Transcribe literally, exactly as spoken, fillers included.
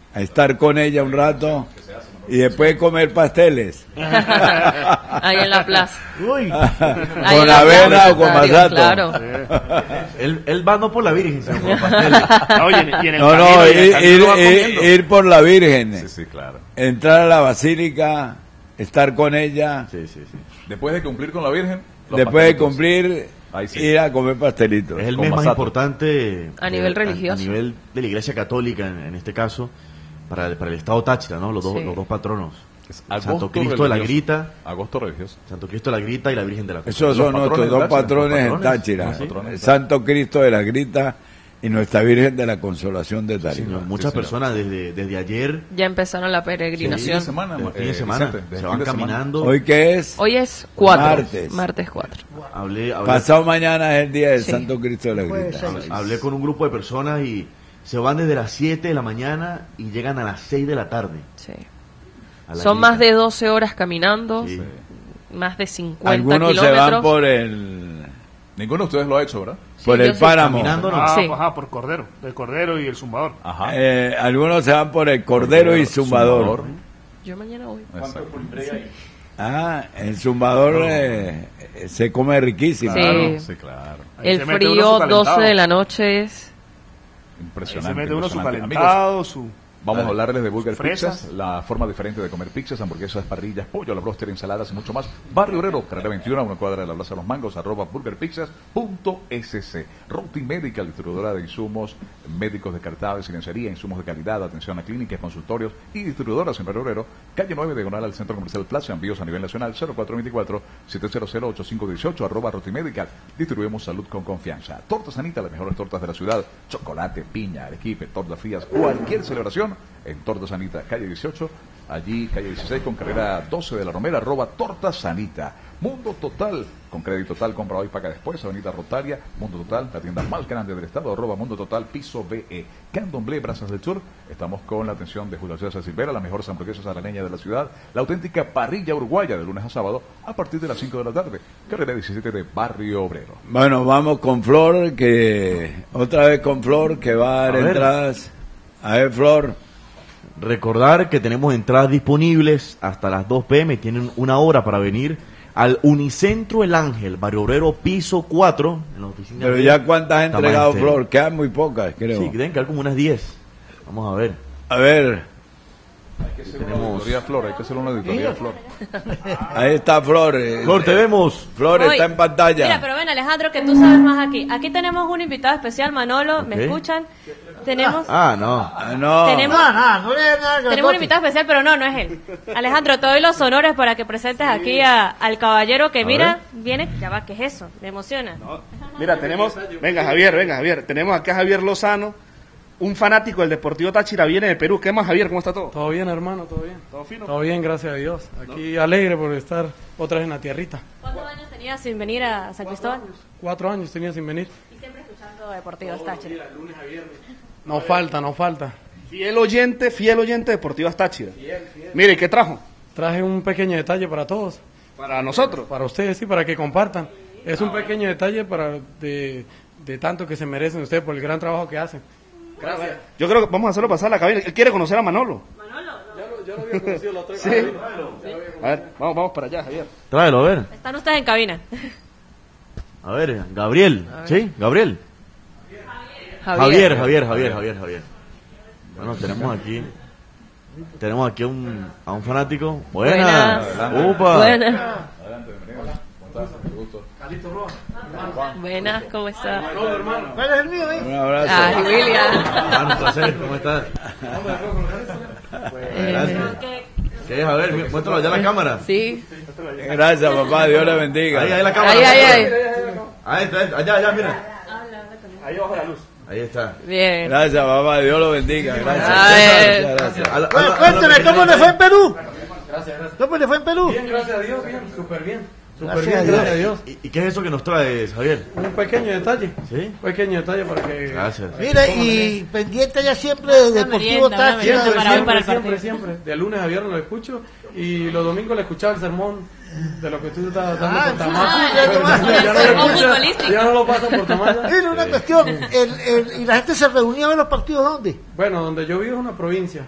a estar con ella un rato y después comer pasteles. Ahí en la plaza. Uy. Con avena o con masato. Claro. Él, él va no por la Virgen, sino por pasteles. No, y en, y en el No, camino, no, y en el ir, camino ir, va ir, comiendo. ir por la Virgen, Sí, sí, claro. entrar a la basílica, estar con ella, Sí, sí, sí. Después de cumplir con la Virgen, los después de pastelitos. cumplir, Ahí sí. ir a comer pastelitos. Es el Con mes más masato. importante A nivel religioso. a, nivel de la Iglesia Católica, en, en este caso, para, para el Estado Táchira, ¿no? Los dos, Sí. los dos patronos. Es Santo agosto Cristo de la religioso. Grita, Agosto religioso. Santo Cristo de la Grita y la Virgen de la Cruz. Esos son Los nuestros dos patrones patrones en en Táchira. Táchira, Los patrones en Santo Cristo de la Grita y Nuestra Virgen de la Consolación de Señor, Tarima. muchas Sí, señor. personas desde, desde ayer, Ya empezaron la Fin de peregrinación. semana, desde el fin eh, de semana, Vicente, desde se el van fin de semana. caminando. ¿Hoy qué es? Hoy es cuatro. Martes. Martes cuatro. Hablé, hablé, Pasado mañana es el día del Sí. Santo Cristo de la Puede Grita. ser. hablé con un grupo de personas y se van desde las siete de la mañana y llegan a las seis de la tarde. Sí. a la Son Grita. más de doce horas caminando, Sí. más de cincuenta Algunos se kilómetros. van por el, Ninguno de ustedes lo ha hecho, ¿verdad? por yo el sí. páramo. Caminando, no. Ah, Sí. ajá, por Cordero, el Cordero y el Zumbador. Ajá. Eh, algunos se van por el Cordero y Zumbador. Yo mañana voy. Exacto. Ah, el Zumbador eh, eh, se come riquísimo. Sí. Claro, sí, claro. Ahí El se mete uno frío, su calentado. doce de la noche es... Ahí Impresionante. se mete uno su impresionante. Amigos, calentado, su... vamos a hablarles de Burger Fresas. Pizzas, la forma diferente de comer pizzas, hamburguesas, parrillas, pollo, la bróster, ensaladas y mucho más. Barrio Obrero, carrera veintiuno, a una cuadra de la Plaza de los Mangos, arroba burgerpizzas.sc. Routing Medical, distribuidora de insumos médicos descartables, silenciaría, insumos de calidad, atención a clínicas, consultorios y distribuidoras en Barrio Obrero, calle nueve, diagonal al Centro Comercial Plaza, envíos a nivel nacional, cero cuatro dos cuatro, siete cero cero, ocho cinco uno ocho, arroba Routing Medical. Distribuimos salud con confianza. Torta Sanita, las mejores tortas de la ciudad, chocolate, piña, arequipe, tortas frías, cualquier celebración en Torta Sanita, calle dieciocho, allí calle dieciséis con carrera doce de la Romera, arroba Torta Sanita. Mundo Total, con crédito total, compra hoy, paga después, Avenida Rotaria, Mundo Total, la tienda más grande del estado, arroba Mundo Total, piso B E. Candomblé, Brazas del Sur, estamos con la atención de Julio César Silvera, la mejor hamburguesas a la leña de la ciudad, la auténtica parrilla uruguaya de lunes a sábado a partir de las cinco de la tarde, carrera diecisiete de Barrio Obrero. Bueno, vamos con Flor, que otra vez con Flor, que va a dar A ver. entradas. A ver, Flor. Recordar que tenemos entradas disponibles hasta las dos pe eme, tienen una hora para venir al Unicentro El Ángel, Barrio Obrero, piso cuatro, en la oficina. Pero de ya cuántas ha entregado Tamaeste. Flor, quedan muy pocas, creo. Sí, deben quedar como unas diez. Vamos a ver. A ver, Hay que hacer Tenemos- una auditoría Flor, hay que hacer una auditoría Flor. ahí está Flor. eh, Flor, te vemos. Flor Hoy- está en pantalla. Mira, pero ven, Alejandro, que tú sabes más aquí. Aquí tenemos un invitado especial, Manolo, ¿me Ok. escuchan? Tenemos... Ah, no. Ah, no. Tenemos, No, no, no le da nada que tenemos un le invitado especial, pero no, no es él. Alejandro, te doy los honores para que presentes aquí a- al caballero que, A mira, viene... Ya va, ¿qué es eso? Me emociona. Mira, tenemos... Venga, Javier, venga, Javier. Tenemos acá a Javier Lozano, un fanático del Deportivo Táchira, viene de Perú. ¿Qué más, Javier? ¿Cómo está todo? Todo bien, hermano, todo bien. ¿Todo fino? Todo bien, gracias a Dios. Aquí alegre por estar otra vez en la tierrita. ¿Cuántos años tenías sin venir a San Cristóbal? Cuatro años tenía sin venir. Y siempre escuchando Deportivo Táchira. No falta, no falta. Fiel oyente, fiel oyente de Deportivo Táchira. Mire, ¿qué trajo? Traje un pequeño detalle para todos. Para nosotros. Para ustedes, sí, para que compartan. Es un pequeño detalle para de, de tanto que se merecen ustedes por el gran trabajo que hacen. Gracias. Yo creo que vamos a hacerlo pasar a la cabina. Él quiere conocer a Manolo. Yo lo había conocido la otra vez. Sí. A ver, vamos, vamos para allá, Javier. Tráelo, a ver. Están ustedes en cabina. A ver, Gabriel. ¿Sí? Gabriel. Javier. Javier, Javier, Javier, Javier, Javier. Bueno, tenemos aquí. Tenemos aquí a un, a un fanático. Buenas. Buenas. Upa. Buenas. Adelante, bienvenido. ¿Cómo estás? Mucho gusto. Buenas, ¿cómo está? ¿Cuál es el mío, eh? Un abrazo. Ay, William. Hermano, un placer. ¿Cómo estás? Gracias. ¿Qué es? A ver, muéstralo allá a la cámara. Sí. Gracias, papá. Dios le bendiga. Ahí, ahí la cámara. Ahí, ahí, ahí. Ahí está, allá, allá, mira. Ahí bajo la luz. Ahí está. Bien. Gracias, papá. Dios lo bendiga. Gracias. A ver. Gracias, gracias. A la- a Bueno, la- a la cuénteme, pequeña ¿cómo le fue en guitarra. Perú? ¿Cómo le fue en Perú? Bien, gracias a Dios, bien, súper bien. Súper Gracias bien, a Dios. gracias a Dios. ¿Y, ¿Y qué es eso que nos traes, Javier? Un pequeño detalle. ¿Sí? Un pequeño detalle para que... Gracias. Mira, y pendiente ya siempre de Una Deportivo merienda, una Táchira. merienda para hoy, para Siempre, el siempre, partido. siempre. De lunes a viernes lo escucho y los domingos le escuchaba el sermón de lo que tú estás dando Ah, por sí, Tamayo. sí, ya Pero nomás. ya no lo El sermón escucha, futbolístico. ya no lo pasa por Tamayo. Mira, una cuestión, el, el, y la gente se reunía a ver los partidos, ¿dónde? Bueno, donde yo vivo es una provincia.